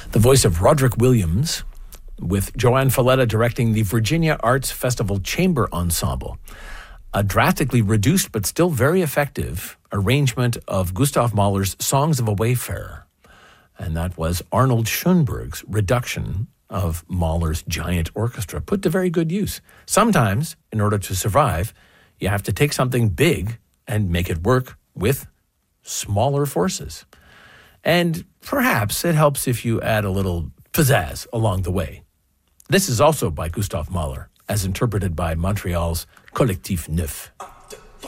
The voice of Roderick Williams, with Joanne Falletta directing the Virginia Arts Festival Chamber Ensemble. A drastically reduced but still very effective arrangement of Gustav Mahler's Songs of a Wayfarer. And that was Arnold Schoenberg's reduction of Mahler's giant orchestra, put to very good use. Sometimes, in order to survive, you have to take something big and make it work with smaller forces. And perhaps it helps if you add a little pizzazz along the way. This is also by Gustav Mahler, as interpreted by Montreal's Collectif Neuf.